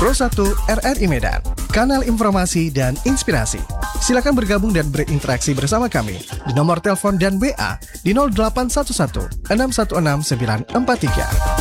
Pro 1 RRI Medan, kanal informasi dan inspirasi. Silakan bergabung dan berinteraksi bersama kami di nomor telepon dan WA di 0811 616 943.